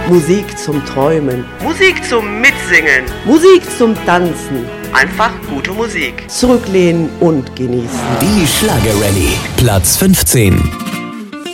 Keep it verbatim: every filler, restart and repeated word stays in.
Musik zum Träumen. Musik zum Mitsingen. Musik zum Tanzen. Einfach gute Musik. Zurücklehnen und genießen. Die Schlagerrallye, Platz fünfzehn.